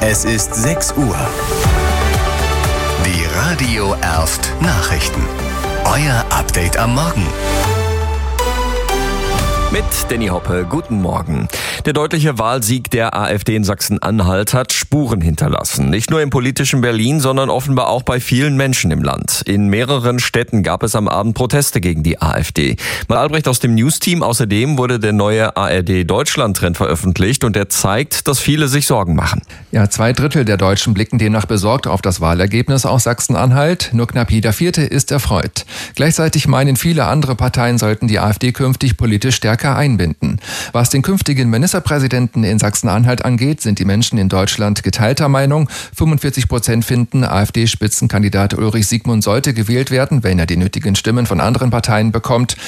Es ist 6 Uhr. Die Radio Erft Nachrichten. Euer Update am Morgen. Mit Danny Hoppe, guten Morgen. Der deutliche Wahlsieg der AfD in Sachsen-Anhalt hat Spuren hinterlassen. Nicht nur im politischen Berlin, sondern offenbar auch bei vielen Menschen im Land. In mehreren Städten gab es am Abend Proteste gegen die AfD. Mal Albrecht aus dem News-Team. Außerdem wurde der neue ARD-Deutschland-Trend veröffentlicht und der zeigt, dass viele sich Sorgen machen. Ja, 2/3 der Deutschen blicken demnach besorgt auf das Wahlergebnis aus Sachsen-Anhalt. Nur knapp jeder Vierte ist erfreut. Gleichzeitig meinen viele andere Parteien sollten die AfD künftig politisch stärker einbinden. Was den künftigen Ministerpräsidenten in Sachsen-Anhalt angeht, sind die Menschen in Deutschland geteilter Meinung. 45% finden, AfD-Spitzenkandidat Ulrich Siegmund sollte gewählt werden, wenn er die nötigen Stimmen von anderen Parteien bekommt.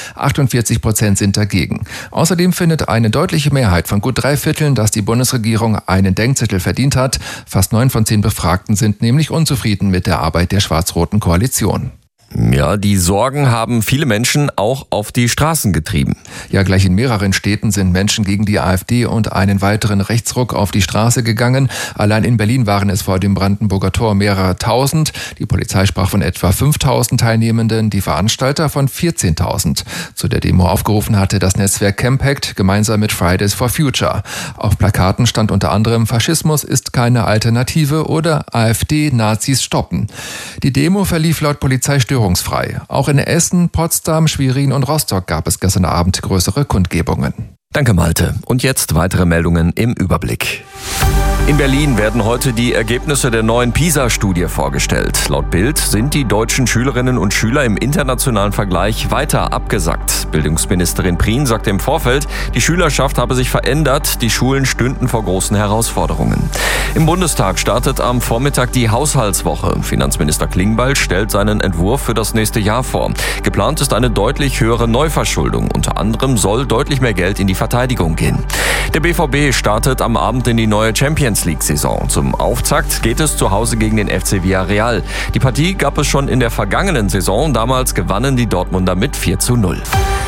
48% sind dagegen. Außerdem findet eine deutliche Mehrheit von gut 3/4, dass die Bundesregierung einen Denkzettel verdient hat. Fast 9 von 10 Befragten sind nämlich unzufrieden mit der Arbeit der schwarz-roten Koalition. Ja, die Sorgen haben viele Menschen auch auf die Straßen getrieben. Ja, gleich in mehreren Städten sind Menschen gegen die AfD und einen weiteren Rechtsruck auf die Straße gegangen. Allein in Berlin waren es vor dem Brandenburger Tor mehrere Tausend. Die Polizei sprach von etwa 5.000 Teilnehmenden, die Veranstalter von 14.000. Zu der Demo aufgerufen hatte das Netzwerk Campact gemeinsam mit Fridays for Future. Auf Plakaten stand unter anderem: Faschismus ist keine Alternative oder AfD Nazis stoppen. Die Demo verlief laut Polizei störungsfrei. Auch in Essen, Potsdam, Schwerin und Rostock gab es gestern Abend größere Kundgebungen. Danke, Malte. Und jetzt weitere Meldungen im Überblick. In Berlin werden heute die Ergebnisse der neuen PISA-Studie vorgestellt. Laut Bild sind die deutschen Schülerinnen und Schüler im internationalen Vergleich weiter abgesackt. Bildungsministerin Prien sagte im Vorfeld, die Schülerschaft habe sich verändert, die Schulen stünden vor großen Herausforderungen. Im Bundestag startet am Vormittag die Haushaltswoche. Finanzminister Klingbeil stellt seinen Entwurf für das nächste Jahr vor. Geplant ist eine deutlich höhere Neuverschuldung. Unter anderem soll deutlich mehr Geld in die Verteidigung gehen. Der BVB startet am Abend in die neue Champions-League-Saison. Zum Auftakt geht es zu Hause gegen den FC Villarreal. Die Partie gab es schon in der vergangenen Saison. Damals gewannen die Dortmunder mit 4:0.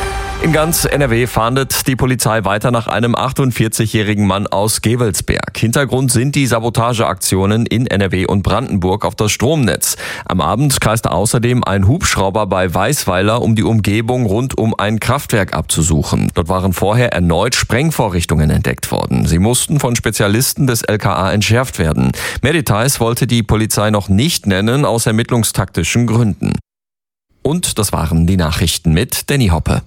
In ganz NRW fahndet die Polizei weiter nach einem 48-jährigen Mann aus Gevelsberg. Hintergrund sind die Sabotageaktionen in NRW und Brandenburg auf das Stromnetz. Am Abend kreiste außerdem ein Hubschrauber bei Weißweiler, um die Umgebung rund um ein Kraftwerk abzusuchen. Dort waren vorher erneut Sprengvorrichtungen entdeckt worden. Sie mussten von Spezialisten des LKA entschärft werden. Mehr Details wollte die Polizei noch nicht nennen, aus ermittlungstaktischen Gründen. Und das waren die Nachrichten mit Danny Hoppe.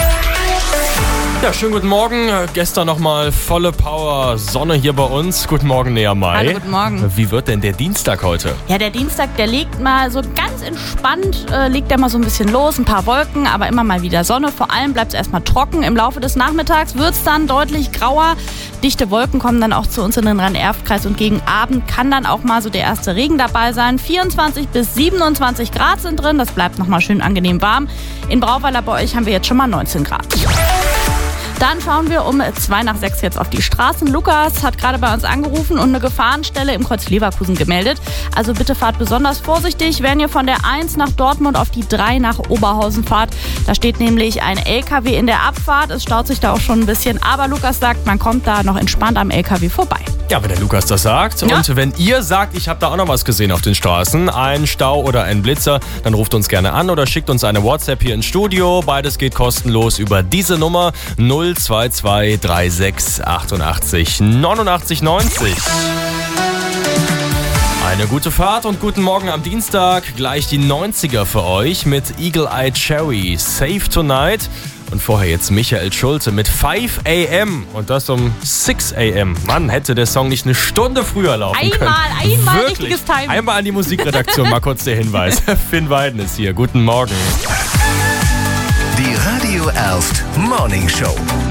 Ja, schönen guten Morgen. Gestern nochmal volle Power Sonne hier bei uns. Guten Morgen, Nea May. Hallo, guten Morgen. Wie wird denn der Dienstag heute? Ja, der Dienstag, der legt mal so ganz entspannt, legt der mal so ein bisschen los, ein paar Wolken, aber immer mal wieder Sonne. Vor allem bleibt es erstmal trocken. Im Laufe des Nachmittags wird es dann deutlich grauer. Dichte Wolken kommen dann auch zu uns in den Rhein-Erft-Kreis und gegen Abend kann dann auch mal so der erste Regen dabei sein. 24 bis 27 Grad sind drin, das bleibt nochmal schön angenehm warm. In Brauweiler bei euch haben wir jetzt schon mal 19 Grad. Dann schauen wir um 5:55 jetzt auf die Straßen. Lukas hat gerade bei uns angerufen und eine Gefahrenstelle im Kreuz Leverkusen gemeldet. Also bitte fahrt besonders vorsichtig, wenn ihr von der 1 nach Dortmund auf die 3 nach Oberhausen fahrt. Da steht nämlich ein LKW in der Abfahrt. Es staut sich da auch schon ein bisschen. Aber Lukas sagt, man kommt da noch entspannt am LKW vorbei. Ja, wenn der Lukas das sagt. Ja. Und wenn ihr sagt, ich habe da auch noch was gesehen auf den Straßen, einen Stau oder einen Blitzer, dann ruft uns gerne an oder schickt uns eine WhatsApp hier ins Studio. Beides geht kostenlos über diese Nummer 022 36 88 89 90. Eine gute Fahrt und guten Morgen am Dienstag. Gleich die 90er für euch mit Eagle Eye Cherry, Save Tonight. Und vorher jetzt Michael Schulte mit 5 AM und das um 6 AM. Mann, hätte der Song nicht eine Stunde früher laufen können. Einmal Wirklich. richtiges Timing. Einmal an die Musikredaktion, mal kurz der Hinweis. Finn Weiden ist hier. Guten Morgen. Die Radio Erft Morning Show.